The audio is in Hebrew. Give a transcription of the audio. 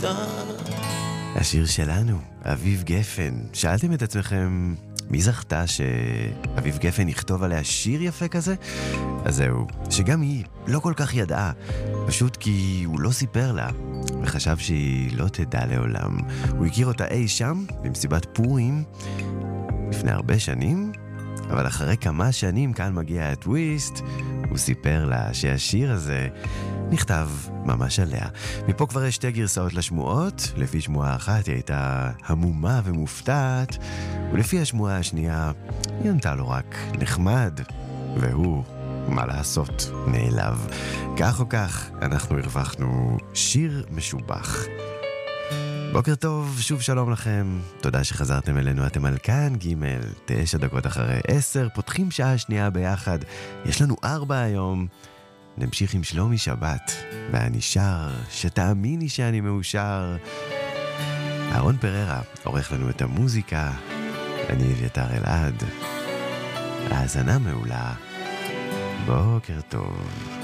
השיר שלנו, אביב גפן. שאלתם את עצמכם, מי זכתה שאביב גפן יכתוב עליה שיר יפה כזה? אז זהו, שגם היא לא כל כך ידעה, פשוט כי הוא לא סיפר לה, וחשב שהיא לא תדע לעולם. הוא הכיר אותה אי שם, במסיבת פורים, לפני הרבה שנים, אבל אחרי כמה שנים כאן מגיע הטוויסט, הוא סיפר לה שהשיר הזה נכתב ממש עליה. מפה כבר יש שתי גרסאות לשמועות. לפי שמועה אחת היא הייתה המומה ומופתעת, ולפי השמועה השנייה היא ענתה לו רק נחמד, והוא, מה לעשות, נעלב. כך או כך, אנחנו הרווחנו שיר משובח. בוקר טוב, שוב שלום לכם. תודה שחזרתם אלינו, אתם על כאן ג' 9 דקות אחרי 10, פותחים שעה שנייה ביחד. יש לנו 4 היום. נמשיך עם שלומי שבת, ואני שר, שתאמיני שאני מאושר. אהרון פררה עורך לנו את המוזיקה, אני אביתר אלעד. האזנה מעולה. בוקר טוב.